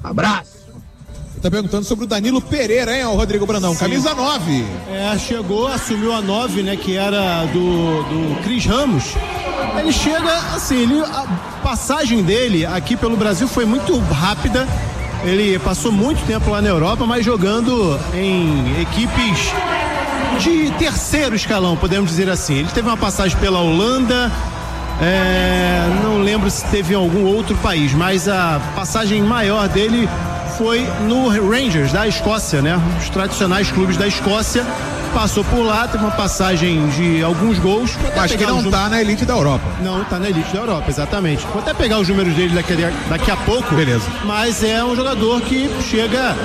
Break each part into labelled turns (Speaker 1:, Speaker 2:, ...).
Speaker 1: Abraço.
Speaker 2: Tá perguntando sobre o Danilo Pereira, hein, o Rodrigo Brandão? Sim. Camisa 9.
Speaker 3: Chegou, assumiu a 9, né, que era do Cris Ramos. Ele chega, assim, a passagem dele aqui pelo Brasil foi muito rápida. Ele passou muito tempo lá na Europa, mas jogando em equipes de terceiro escalão, podemos dizer assim. Ele teve uma passagem pela Holanda, não lembro se teve em algum outro país, mas a passagem maior dele foi no Rangers da Escócia, né? Os tradicionais clubes da Escócia. Passou por lá, teve uma passagem de alguns gols.
Speaker 2: Mas que não tá na elite da Europa.
Speaker 3: Não, tá na elite da Europa, exatamente. Vou até pegar os números dele daqui a pouco.
Speaker 2: Beleza.
Speaker 3: Mas é um jogador que chega...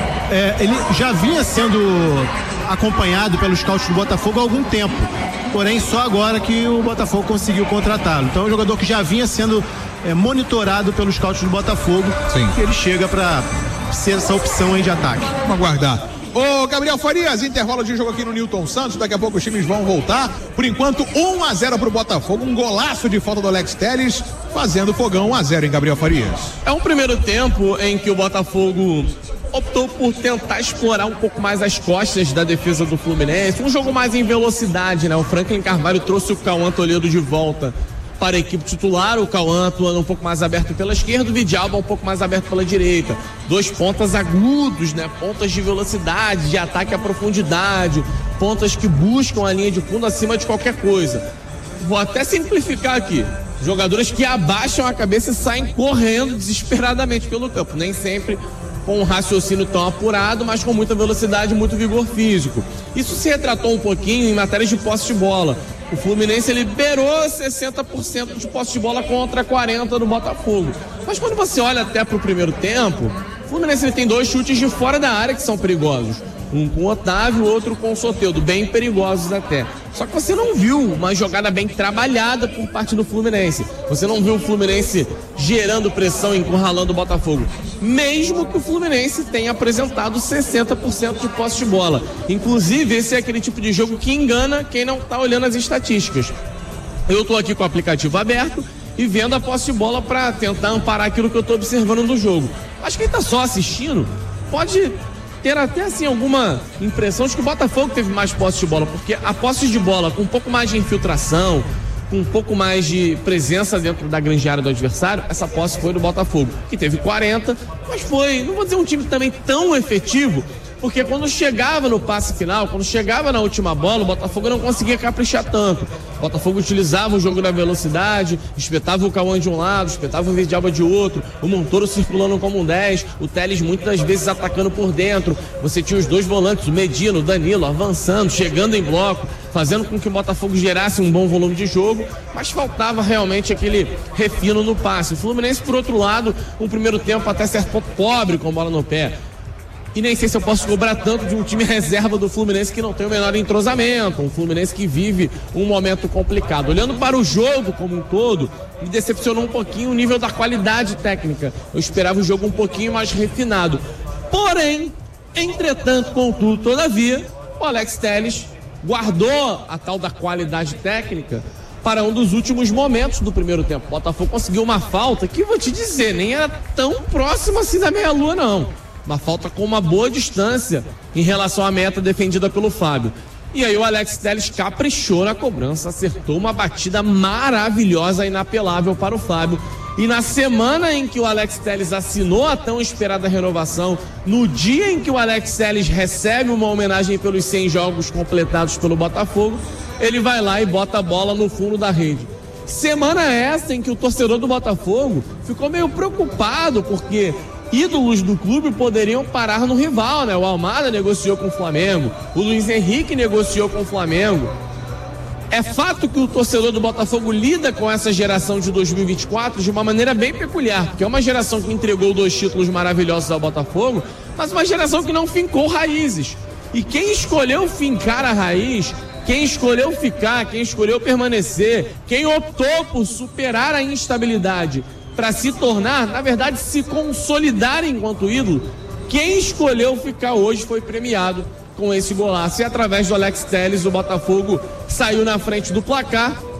Speaker 3: ele já vinha sendo acompanhado pelos scouts do Botafogo há algum tempo. Porém, só agora que o Botafogo conseguiu contratá-lo. Então é um jogador que já vinha sendo monitorado pelos scouts do Botafogo.
Speaker 2: Sim.
Speaker 3: E ele chega para ser essa opção aí de ataque.
Speaker 2: Vamos aguardar. Ô, Gabriel Farias, intervalo de jogo aqui no Newton Santos, daqui a pouco os times vão voltar. Por enquanto, 1-0 pro Botafogo, um golaço de falta do Alex Telles, fazendo fogão 1-0 em Gabriel Farias.
Speaker 4: É um primeiro tempo em que o Botafogo optou por tentar explorar um pouco mais as costas da defesa do Fluminense, um jogo mais em velocidade, né? O Franklin Carvalho trouxe o Cauã Toledo de volta para a equipe titular, o Cauã atuando um pouco mais aberto pela esquerda, o Vidalba um pouco mais aberto pela direita. Dois pontas agudos, né? Pontas de velocidade, de ataque à profundidade, pontas que buscam a linha de fundo acima de qualquer coisa. Vou até simplificar aqui. Jogadores que abaixam a cabeça e saem correndo desesperadamente pelo campo. Nem sempre com um raciocínio tão apurado, mas com muita velocidade e muito vigor físico. Isso se retratou um pouquinho em matérias de posse de bola. O Fluminense liberou 60% de posse de bola contra 40% do Botafogo. Mas quando você olha até para o primeiro tempo, o Fluminense ele tem 2 chutes de fora da área que são perigosos. Um com o Otávio, o outro com o Soteldo, bem perigosos até. Só que você não viu uma jogada bem trabalhada por parte do Fluminense. Você não viu o Fluminense gerando pressão, encurralando o Botafogo. Mesmo que o Fluminense tenha apresentado 60% de posse de bola. Inclusive, esse é aquele tipo de jogo que engana quem não está olhando as estatísticas. Eu estou aqui com o aplicativo aberto e vendo a posse de bola para tentar amparar aquilo que eu estou observando do jogo. Mas quem está só assistindo pode ter até assim alguma impressão de que o Botafogo teve mais posse de bola, porque a posse de bola com um pouco mais de infiltração, com um pouco mais de presença dentro da grande área do adversário, essa posse foi do Botafogo, que teve 40, mas foi, não vou dizer um time também tão efetivo, porque quando chegava no passe final, quando chegava na última bola, o Botafogo não conseguia caprichar tanto. O Botafogo utilizava o jogo da velocidade, espetava o Cauã de um lado, espetava o Vidalba de outro, o Montoro circulando como um 10, o Telles muitas vezes atacando por dentro. Você tinha os 2 volantes, o Medina, o Danilo, avançando, chegando em bloco, fazendo com que o Botafogo gerasse um bom volume de jogo, mas faltava realmente aquele refino no passe. O Fluminense, por outro lado, um primeiro tempo até certo ponto pobre com bola no pé. E nem sei se eu posso cobrar tanto de um time reserva do Fluminense que não tem o menor entrosamento, um Fluminense que vive um momento complicado. Olhando para o jogo como um todo, me decepcionou um pouquinho o nível da qualidade técnica. Eu esperava o jogo um pouquinho mais refinado. Porém, entretanto, contudo, todavia, o Alex Telles guardou a tal da qualidade técnica para um dos últimos momentos do primeiro tempo. O Botafogo conseguiu uma falta que, vou te dizer, nem era tão próxima assim da meia-lua, não. Uma falta com uma boa distância em relação à meta defendida pelo Fábio. E aí o Alex Telles caprichou na cobrança, acertou uma batida maravilhosa, inapelável para o Fábio. E na semana em que o Alex Telles assinou a tão esperada renovação, no dia em que o Alex Telles recebe uma homenagem pelos 100 jogos completados pelo Botafogo, ele vai lá e bota a bola no fundo da rede. Semana essa em que o torcedor do Botafogo ficou meio preocupado, porque ídolos do clube poderiam parar no rival, né? O Almada negociou com o Flamengo, o Luiz Henrique negociou com o Flamengo. É fato que o torcedor do Botafogo lida com essa geração de 2024 de uma maneira bem peculiar, porque é uma geração que entregou 2 títulos maravilhosos ao Botafogo, mas uma geração que não fincou raízes. E quem escolheu fincar a raiz, quem escolheu ficar, quem escolheu permanecer, quem optou por superar a instabilidade para se tornar, na verdade, se consolidar enquanto ídolo, quem escolheu ficar hoje foi premiado com esse golaço. E através do Alex Telles, o Botafogo saiu na frente do placar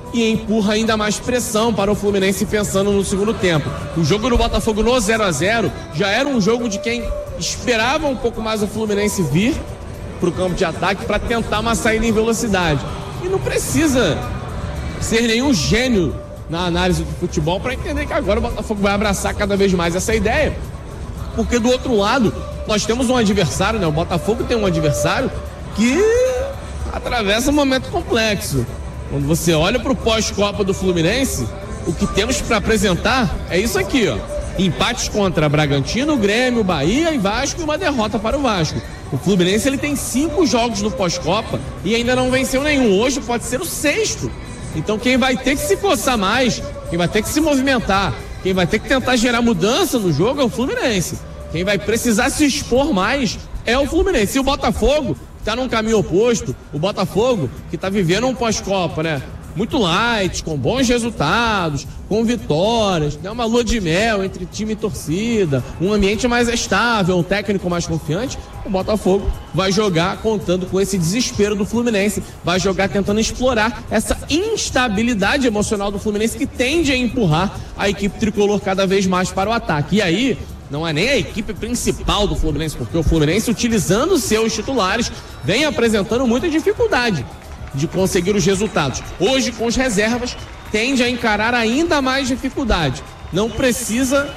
Speaker 4: e empurra ainda mais pressão para o Fluminense pensando no segundo tempo. O jogo do Botafogo no 0-0 já era um jogo de quem esperava um pouco mais o Fluminense vir para o campo de ataque para tentar uma saída em velocidade. E não precisa ser nenhum gênio na análise do futebol para entender que agora o Botafogo vai abraçar cada vez mais essa ideia, porque do outro lado nós temos um adversário, né? O Botafogo tem um adversário que atravessa um momento complexo. Quando você olha para o pós-Copa do Fluminense, o que temos para apresentar é isso aqui, ó. Empates contra Bragantino, Grêmio, Bahia e Vasco e uma derrota para o Vasco. O Fluminense ele tem 5 jogos no pós-Copa e ainda não venceu nenhum. Hoje pode ser o 6º. Então quem vai ter que se coçar mais, quem vai ter que se movimentar, quem vai ter que tentar gerar mudança no jogo é o Fluminense. Quem vai precisar se expor mais é o Fluminense. E o Botafogo está num caminho oposto. O Botafogo que está vivendo um pós-Copa, né? Muito light, com bons resultados, com vitórias, né? Uma lua de mel entre time e torcida, um ambiente mais estável, um técnico mais confiante. O Botafogo vai jogar contando com esse desespero do Fluminense, vai jogar tentando explorar essa instabilidade emocional do Fluminense que tende a empurrar a equipe tricolor cada vez mais para o ataque. E aí, não é nem a equipe principal do Fluminense, porque o Fluminense, utilizando seus titulares, vem apresentando muita dificuldade de conseguir os resultados. Hoje, com as reservas, tende a encarar ainda mais dificuldade. Não precisa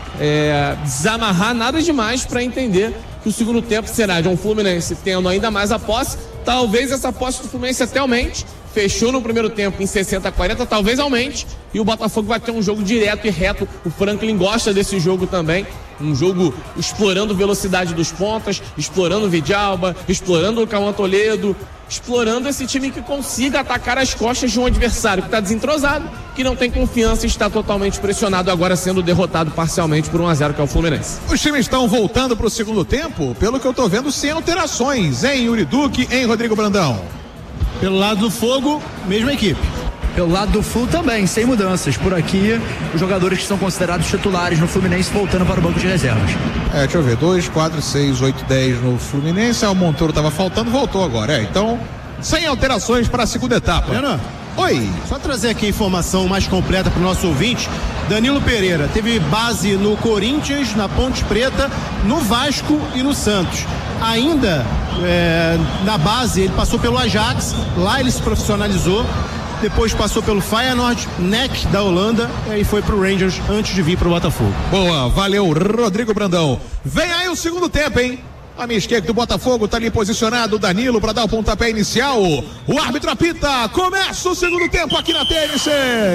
Speaker 4: desamarrar nada demais para entender que o segundo tempo será de um Fluminense tendo ainda mais a posse. Talvez essa posse do Fluminense até aumente. Fechou no primeiro tempo em 60-40, talvez aumente. E o Botafogo vai ter um jogo direto e reto. O Franklin gosta desse jogo também. Um jogo explorando velocidade dos pontas, explorando o Vidalba, explorando o Cauã Toledo, explorando esse time que consiga atacar as costas de um adversário que está desentrosado, que não tem confiança e está totalmente pressionado, agora sendo derrotado parcialmente por 1-0, que é o Fluminense.
Speaker 2: Os times estão voltando para o segundo tempo, pelo que eu estou vendo, sem alterações, hein, Yuri Duque, hein, Rodrigo Brandão?
Speaker 3: Pelo lado do Fogo, mesma equipe.
Speaker 1: Pelo lado do Flu também, sem mudanças. Por aqui, os jogadores que são considerados titulares no Fluminense voltando para o banco de reservas.
Speaker 2: Deixa eu ver, 2, 4, 6, 8, 10 no Fluminense. O Montoro estava faltando, voltou agora. Então, sem alterações para a segunda etapa.
Speaker 3: Renan,
Speaker 2: oi.
Speaker 3: Só trazer aqui a informação mais completa para o nosso ouvinte. Danilo Pereira teve base no Corinthians, na Ponte Preta, no Vasco e no Santos. Ainda na base, ele passou pelo Ajax, lá ele se profissionalizou. Depois passou pelo Feyenoord, NEC da Holanda e foi pro Rangers antes de vir pro Botafogo.
Speaker 2: Boa, valeu, Rodrigo Brandão. Vem aí o segundo tempo, hein? A minha esquerda do Botafogo tá ali posicionado o Danilo para dar o pontapé inicial. O árbitro apita. Começa o segundo tempo aqui na TNC.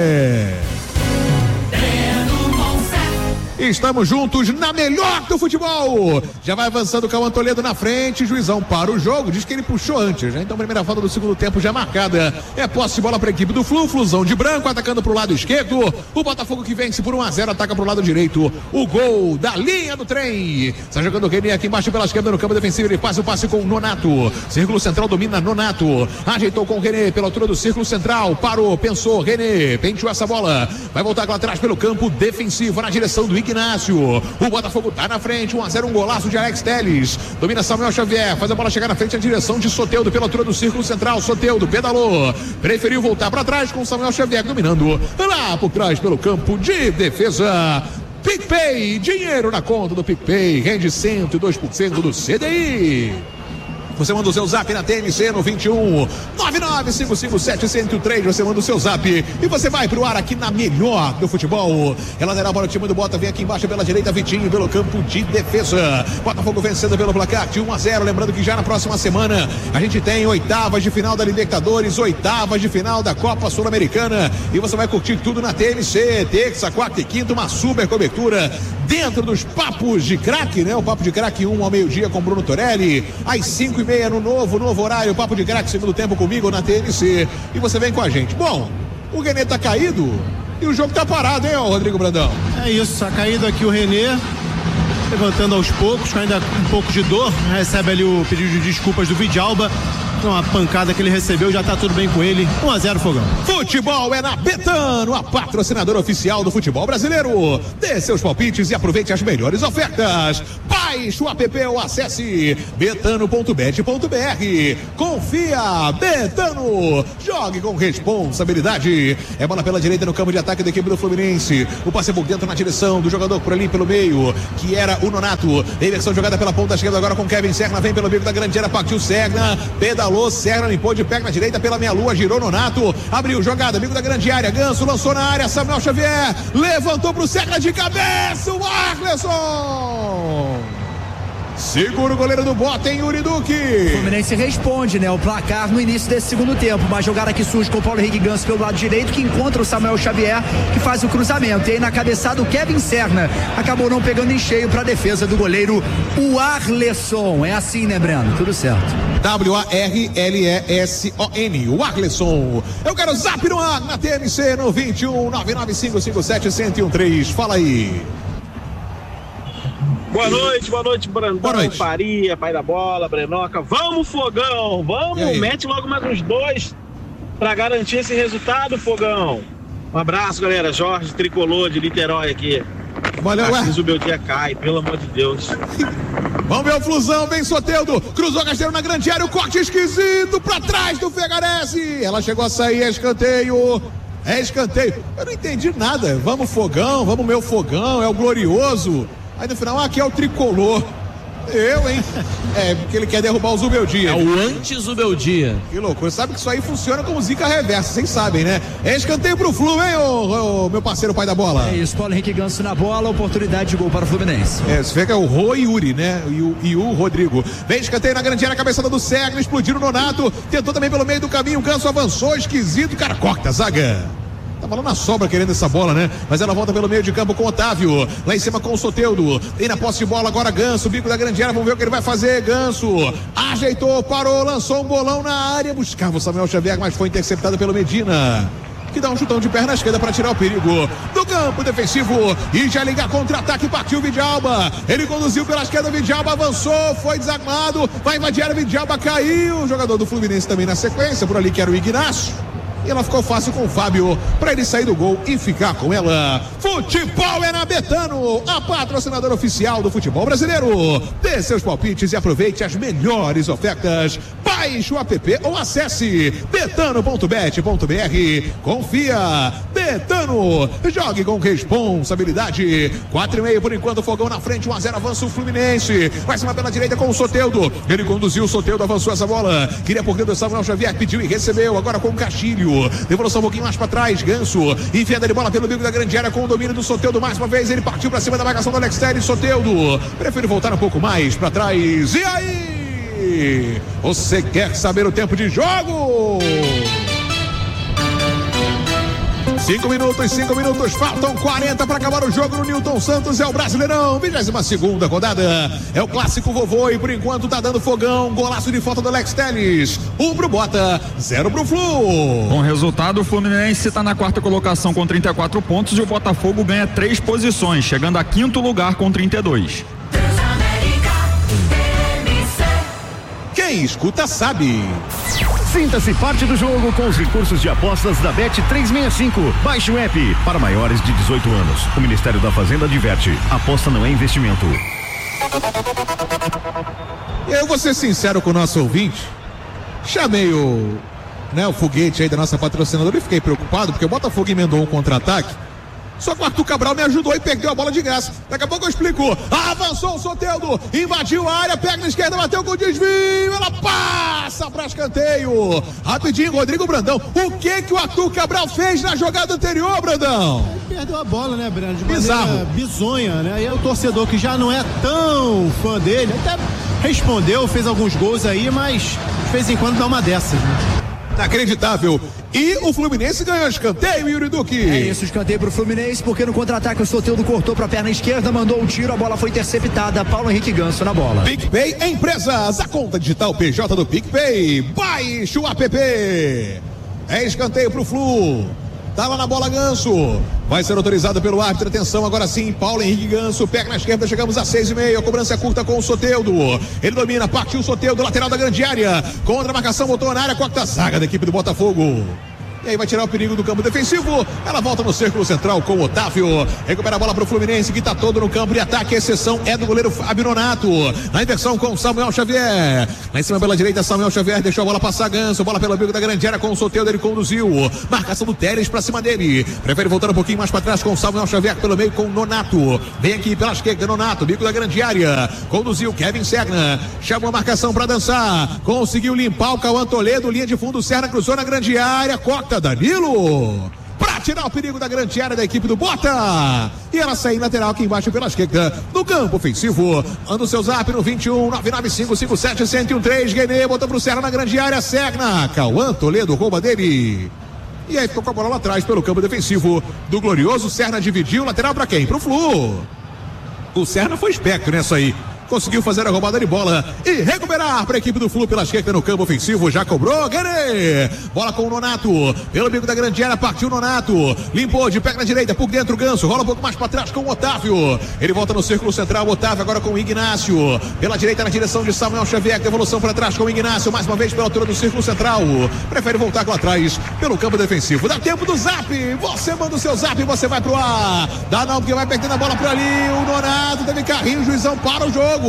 Speaker 2: Estamos juntos na melhor do futebol. Já vai avançando o Cauã Toledo na frente. Juizão para o jogo. Diz que ele puxou antes, né? Então, primeira falta do segundo tempo já marcada. É posse de bola para a equipe do Flu. Flusão de branco atacando para o lado esquerdo. O Botafogo que vence por 1-0 ataca para o lado direito. O gol da linha do trem. Está jogando o René aqui embaixo pela esquerda no campo defensivo. Ele faz o passe com o Nonato. Círculo central domina Nonato. Ajeitou com o René pela altura do círculo central. Parou, pensou. René penteou essa bola. Vai voltar lá atrás pelo campo defensivo na direção do Ignácio. O Botafogo tá na frente, 1-0, um golaço de Alex Telles. Domina Samuel Xavier, faz a bola chegar na frente na direção de Soteldo pela altura do círculo central. Soteldo pedalou, preferiu voltar para trás com Samuel Xavier dominando lá por trás pelo campo de defesa. PicPay, dinheiro na conta do PicPay, rende 102% do CDI. Você manda o seu zap na TNC no 21 99557-1003. Você manda o seu zap e você vai pro ar aqui na melhor do futebol. Ela dará para o time do Bota. Vem aqui embaixo pela direita, Vitinho, pelo campo de defesa. Botafogo vencendo pelo placar de 1-0. Lembrando que já na próxima semana a gente tem oitavas de final da Libertadores, oitavas de final da Copa Sul-Americana. E você vai curtir tudo na TNC. Terça, quarta e quinta, uma super cobertura dentro dos papos de craque, né? O papo de craque 1 ao meio-dia com Bruno Torelli. Às 5h30 no novo horário, papo de craque segundo tempo comigo na TNC. E você vem com a gente. Bom, o René tá caído e o jogo tá parado, hein, Rodrigo Brandão?
Speaker 3: É isso, tá caído aqui o René, levantando aos poucos, com ainda um pouco de dor. Recebe ali o pedido de desculpas do Vidalba. Uma pancada que ele recebeu, já tá tudo bem com ele. 1-0, Fogão.
Speaker 2: Futebol é na Betano, a patrocinadora oficial do futebol brasileiro. Dê seus palpites e aproveite as melhores ofertas. Baixe o app ou acesse betano.bet.br. Confia, Betano. Jogue com responsabilidade. É bola pela direita no campo de ataque da equipe do Fluminense. O passe por dentro na direção do jogador por ali pelo meio, que era o Nonato. Inversão jogada pela ponta esquerda agora com Kevin Serna. Vem pelo meio da grande área, partiu Serna. Pedalou, Serna limpou de pé na direita pela meia-lua. Girou Nonato. Abriu jogada, amigo da grande área. Ganso lançou na área. Samuel Xavier levantou pro Serna de cabeça. O Arleson. Segura o goleiro do Bota em Yuri Duque.
Speaker 1: O Fluminense responde, né? O placar no início desse segundo tempo. Uma jogada que surge com o Paulo Henrique Ganso pelo lado direito, que encontra o Samuel Xavier, que faz o cruzamento. E aí na cabeçada o Kevin Serna acabou não pegando em cheio para a defesa do goleiro, o Arleson. É assim, né, Breno? Tudo certo.
Speaker 2: W-A-R-L-E-S-O-N. O Arleson. Eu quero zap no ar na TMC no 21 99557 1013. Fala aí.
Speaker 5: Boa noite, Brandão,
Speaker 2: boa noite.
Speaker 5: Faria, pai da bola, Brenoca. Vamos, Fogão, vamos, mete logo mais uns 2 pra garantir esse resultado, Fogão. Um abraço, galera, Jorge Tricolor de Niterói aqui.
Speaker 2: Valeu,
Speaker 5: Preciso o meu dia cai, pelo amor de Deus.
Speaker 2: Vamos ver o Flusão, vem Soteldo, cruzou Casteiro na grande área, o corte esquisito pra trás do Fegarese. Ela chegou a sair, é escanteio. Eu não entendi nada. Vamos, Fogão, vamos, meu Fogão, é o glorioso. Aí no final, aqui é o Tricolor. Hein? Porque ele quer derrubar o Zubeldia.
Speaker 4: É o anti-Zubeldia.
Speaker 2: Que loucura. Sabe que isso aí funciona como zica reversa, vocês sabem, né? É escanteio pro Flu, hein, ô, meu parceiro pai da bola?
Speaker 1: É isso, Paulo Henrique Ganso na bola, oportunidade de gol para o Fluminense.
Speaker 2: Você vê que é o Rô e Yuri, né? E o Rodrigo. Vem escanteio na grande área, cabeçada do Serna, explodiu o Nonato, tentou também pelo meio do caminho, o Ganso avançou, esquisito, cara, corta a zaga. Tava lá na sobra querendo essa bola, né? Mas ela volta pelo meio de campo com o Otávio. Lá em cima com o Soteldo. Tem na posse de bola agora Ganso. Bico da grande área. Vamos ver o que ele vai fazer. Ganso ajeitou, parou, lançou um bolão na área. Buscava o Samuel Xavier, mas foi interceptado pelo Medina, que dá um chutão de perna esquerda para tirar o perigo do campo defensivo e já ligar contra-ataque. Partiu o Vidalba. Ele conduziu pela esquerda. Vidalba avançou, foi desarmado. Vai invadir a área. Vidalba caiu. O jogador do Fluminense também na sequência. Por ali que era o Ignacio. E ela ficou fácil com o Fábio para ele sair do gol e ficar com ela. Futebol é na Betano, a patrocinadora oficial do futebol brasileiro. Dê seus palpites e aproveite as melhores ofertas. Baixe o app ou acesse betano.bet.br. Confia, Betano. Jogue com responsabilidade. 4,5 por enquanto, Fogão na frente, 1-0, avança o Fluminense. Vai cima pela direita com o Soteldo. Ele conduziu, o Soteldo avançou essa bola. Queria por dentro do Samuel Xavier, pediu e recebeu. Agora com o Castilho. Devolução um pouquinho mais para trás. Ganso enfiada de bola pelo bico da grande área com o domínio do Soteldo. Mais uma vez ele partiu para cima da marcação do Alex Telles. Soteldo prefere voltar um pouco mais para trás. E aí? Você quer saber o tempo de jogo? 5 minutos, faltam 40 para acabar o jogo no Newton Santos. É o Brasileirão, 22ª rodada. É o clássico vovô e por enquanto tá dando Fogão. Golaço de falta do Alex Telles. 1 pro Bota, 0 pro Flu.
Speaker 6: Com o resultado, o Fluminense está na 4ª colocação com 34 pontos e o Botafogo ganha 3 posições, chegando a 5º lugar com 32.
Speaker 2: Quem escuta sabe.
Speaker 7: Sinta-se parte do jogo com os recursos de apostas da Bet365. Baixe o app. Para maiores de 18 anos. O Ministério da Fazenda adverte: aposta não é investimento.
Speaker 2: Eu vou ser sincero com o nosso ouvinte. Chamei o foguete aí da nossa patrocinadora e fiquei preocupado porque o Botafogo emendou um contra-ataque. Só que o Arthur Cabral me ajudou e perdeu a bola de graça. Daqui a pouco eu explico. Avançou o Soteldo, invadiu a área, pega na esquerda, bateu com desvio, ela passa para escanteio. Rapidinho, Rodrigo Brandão. O que o Arthur Cabral fez na jogada anterior, Brandão?
Speaker 3: Ele perdeu a bola, né, Brando? De
Speaker 2: bizarro,
Speaker 3: maneira bizonha, né? Aí o torcedor que já não é tão fã dele, até respondeu, fez alguns gols aí, mas de vez em quando dá uma dessas, né?
Speaker 2: Inacreditável. E o Fluminense ganhou escanteio, Yuri Duque.
Speaker 1: É isso, escanteio pro Fluminense, porque no contra-ataque o Soteldo cortou pra perna esquerda, mandou um tiro, a bola foi interceptada. Paulo Henrique Ganso na bola.
Speaker 2: PicPay Empresas, a conta digital PJ do PicPay. Baixe o app. É escanteio pro Flu. Tá lá na bola Ganso. Vai ser autorizado pelo árbitro. Atenção, agora sim, Paulo Henrique Ganso. Pega na esquerda, chegamos a 6,5. A cobrança é curta com o Soteldo. Ele domina, partiu o Soteldo, lateral da grande área. Contra a marcação, botou na área, corta a zaga da equipe do Botafogo. E aí vai tirar o perigo do campo defensivo. Ela volta no círculo central com o Otávio. Recupera a bola pro Fluminense, que tá todo no campo de ataque. A exceção é do goleiro Fábio Nonato. Na inversão com Samuel Xavier. Lá em cima pela direita, Samuel Xavier deixou a bola passar Ganso. Bola pelo bico da grande área com o Soteldo. Ele conduziu. Marcação do Teles pra cima dele. Prefere voltar um pouquinho mais pra trás com o Samuel Xavier pelo meio com o Nonato. Vem aqui pela esquerda, Nonato. Bico da grande área. Conduziu Kevin Serna. Chamou a marcação pra dançar. Conseguiu limpar o Cauã Toledo. Linha de fundo, Serna cruzou na grande área. Corta Danilo. Pra tirar o perigo da grande área da equipe do Bota. E ela sai lateral aqui embaixo pela esquerda. No campo ofensivo. Manda o seu zap no 21 99557 1013. Guenê botou pro Serna na grande área. Serna. Cauã Toledo rouba dele. E aí ficou com a bola lá atrás pelo campo defensivo do glorioso. Serna dividiu. Lateral pra quem? Pro Flu. O Serna foi esperto nessa aí. Conseguiu fazer a roubada de bola e recuperar para a equipe do Flu pela esquerda no campo ofensivo. Já cobrou, Guerê. Bola com o Nonato. Pelo bico da grande área, partiu Nonato. Limpou de pé na direita, por dentro o Ganso. Rola um pouco mais para trás com o Otávio. Ele volta no círculo central. Otávio agora com o Ignácio. Pela direita na direção de Samuel Xavier. Devolução para trás com o Ignácio. Mais uma vez pela altura do círculo central. Prefere voltar lá atrás pelo campo defensivo. Dá tempo do zap. Você manda o seu zap e você vai pro ar. Dá não, porque vai perdendo a bola por ali. O Nonato teve carrinho. O juizão para o jogo.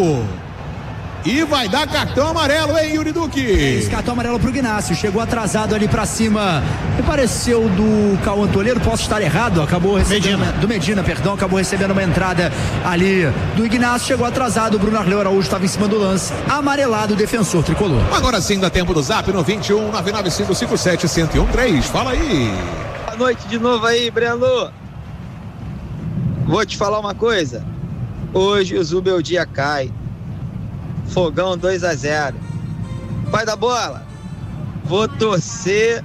Speaker 2: E vai dar cartão amarelo, hein, Yuri Duque?
Speaker 1: Esse cartão amarelo pro Ignácio. Chegou atrasado ali pra cima. Me pareceu do Cauã Toledo. Posso estar errado. Acabou recebendo. Do Medina, perdão. Acabou recebendo uma entrada ali do Ignácio. Chegou atrasado. O Bruno Arleu Araújo estava em cima do lance. Amarelado o defensor tricolor.
Speaker 2: Agora sim dá tempo do zap no 21 99557 1013. Fala aí.
Speaker 8: Boa noite de novo aí, Breno. Vou te falar uma coisa. Hoje o Zubeldia cai. Fogão 2-0. Pai da bola. Vou torcer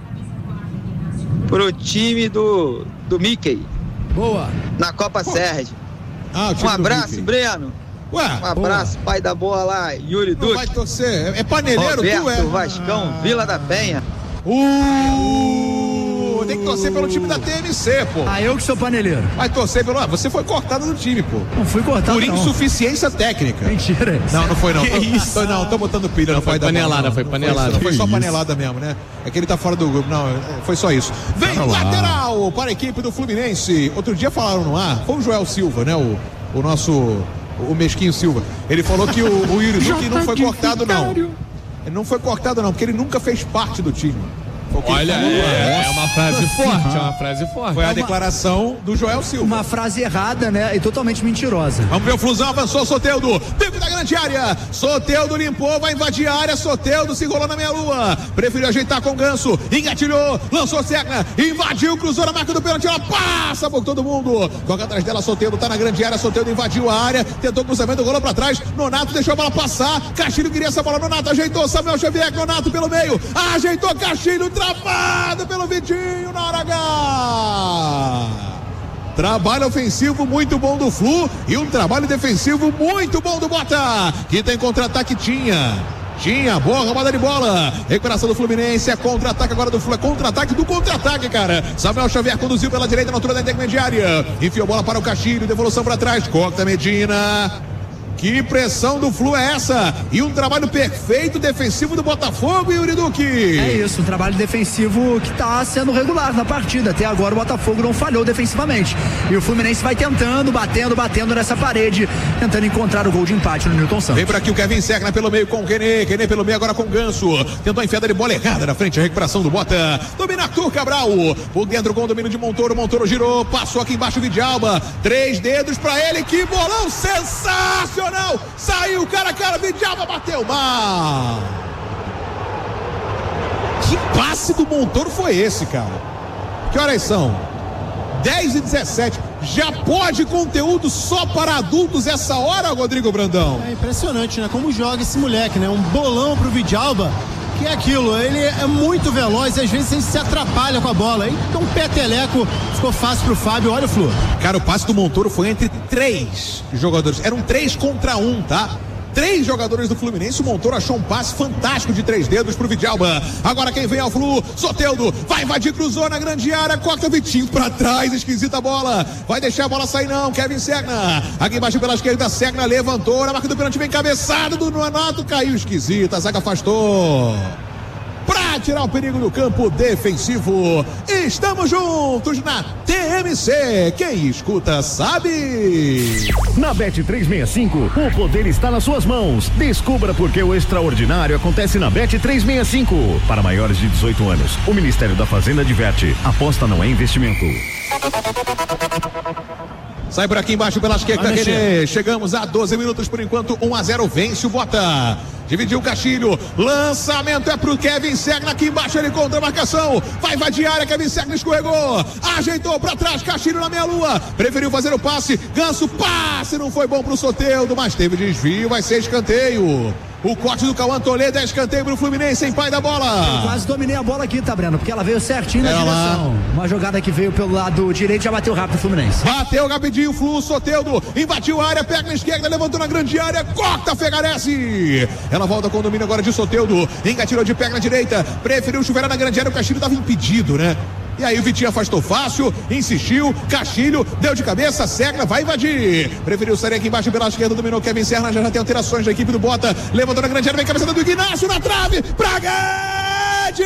Speaker 8: pro time do Mickey.
Speaker 1: Boa.
Speaker 8: Na Copa Sérgio.
Speaker 2: Um
Speaker 8: abraço, Breno.
Speaker 2: Ué,
Speaker 8: um abraço, pai da bola lá, Yuri Duque.
Speaker 2: Vai torcer. É paneleiro,
Speaker 8: Roberto,
Speaker 2: tu é?
Speaker 8: Vascão, Vila da Penha.
Speaker 2: Tem que torcer pelo time da TMC, pô.
Speaker 1: Eu que sou paneleiro.
Speaker 2: Vai torcer pelo... você foi cortado do time, pô.
Speaker 1: Não fui cortado,
Speaker 2: por insuficiência técnica.
Speaker 1: Mentira.
Speaker 2: Não foi não.
Speaker 4: Que isso?
Speaker 2: Não, tô botando pilha.
Speaker 4: Não, foi panelada, foi panelada.
Speaker 2: Não foi só panelada mesmo, né? É que ele tá fora do grupo. Não, foi só isso. Vem lateral para a equipe do Fluminense. Outro dia falaram no ar, foi o Joel Silva, né? O nosso... o Mesquinho Silva. Ele falou que o Yuri Duque não foi cortado, não. Ele não foi cortado, não, porque ele nunca fez parte do time.
Speaker 4: Olha, é uma frase forte, é uma frase forte.
Speaker 2: Foi a declaração do Joel Silva.
Speaker 1: Uma frase errada, né? E totalmente mentirosa.
Speaker 2: Vamos ver o Flusão, avançou Soteldo, bico da grande área, Soteldo limpou, vai invadir a área, Soteldo se enrolou na meia-lua, preferiu ajeitar com o Ganso, engatilhou, lançou Serna, invadiu, cruzou na marca do pênalti, ela passa por todo mundo, toca atrás dela, Soteldo tá na grande área, Soteldo invadiu a área, tentou cruzamento, rolou pra trás, Nonato deixou a bola passar, Castilho queria essa bola, Nonato ajeitou, Samuel Xavier, Nonato pelo meio, ajeitou Castilho, travado pelo Vitinho na hora H. Trabalho ofensivo muito bom do Flu e um trabalho defensivo muito bom do Bota, que tem contra-ataque, tinha boa roubada de bola, recuperação do Fluminense, é contra-ataque agora do Flu, é contra-ataque do contra-ataque, cara. Samuel Xavier conduziu pela direita na altura da intermediária, enfiou bola para o Castilho, devolução para trás, corta Medina. Que pressão do Flu é essa? E um trabalho perfeito defensivo do Botafogo, Yuri Duque.
Speaker 1: É isso, um trabalho defensivo que está sendo regular na partida. Até agora o Botafogo não falhou defensivamente. E o Fluminense vai tentando, batendo nessa parede, tentando encontrar o gol de empate no Newton Santos.
Speaker 2: Vem por aqui o Kevin Serna pelo meio com o René pelo meio agora com o Ganso. Tentou a enfiada de bola errada na frente, a recuperação do Bota. Domina Arthur Cabral. Por dentro com o domínio de Montoro girou, passou aqui embaixo o Vidalba. 3 dedos pra ele, que bolão sensacional! Saiu cara a cara, Vidalba bateu mal. Que passe do Montoro foi esse, cara? Que horas são? 10h17. Já pode conteúdo só para adultos essa hora, Rodrigo Brandão?
Speaker 3: É impressionante, né? Como joga esse moleque, né? Um bolão pro Vidalba. Que é aquilo, ele é muito veloz e às vezes ele se atrapalha com a bola. Então um peteleco ficou fácil pro Fábio, olha o Flu.
Speaker 2: Cara, o passe do Montoro foi entre 3 jogadores, eram 3 contra 1, tá? 3 jogadores do Fluminense, o Montoro achou um passe fantástico de 3 dedos pro Vidalba. Agora quem vem ao Flu, Soteldo, vai invadir, cruzou na grande área, corta Vitinho pra trás, esquisita a bola, vai deixar a bola sair não, Kevin Serna, aqui embaixo pela esquerda, Serna levantou, na marca do pênalti, vem cabeçado do Nonato, caiu esquisita, a zaga afastou. Pra para tirar o perigo do campo defensivo. Estamos juntos na TMC. Quem escuta sabe.
Speaker 7: Na Bet365, o poder está nas suas mãos. Descubra por que o extraordinário acontece na Bet365. Para maiores de 18 anos, o Ministério da Fazenda adverte: aposta não é investimento.
Speaker 2: Sai por aqui embaixo pela esquerda, René. Chegamos a 12 minutos por enquanto. 1-0, vence o Bota. Dividiu o Castilho. Lançamento é pro Kevin Serna. Aqui embaixo ele contra a marcação. Vai invadir a área. Kevin Serna escorregou. Ajeitou pra trás. Castilho na meia-lua. Preferiu fazer o passe. Ganso, passe. Não foi bom pro Soteldo, mas teve desvio. Vai ser escanteio. O corte do Cauã Toledo é escanteio pro Fluminense, em pai da bola.
Speaker 1: Eu quase dominei a bola aqui, tá, Breno? Porque ela veio certinho na direção. Uma jogada que veio pelo lado direito, já bateu rápido o Fluminense.
Speaker 2: Bateu rapidinho, Flu, Soteldo, invadiu a área, pega na esquerda, levantou na grande área, corta, Fegarese. Ela volta com o domínio agora de Soteldo, engatilhou de perna direita, preferiu chuveirar na grande área, o Castilho estava impedido, né? E aí o Vitinho afastou fácil, insistiu, Castilho, deu de cabeça, Serna, vai invadir. Preferiu sair aqui embaixo pela esquerda, dominou Kevin Serna, já tem alterações da equipe do Bota. Levantou na grande área, vem cabeçada do Ignacio na trave, pra Guedes!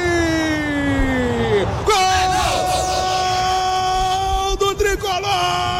Speaker 2: Gol do Tricolor!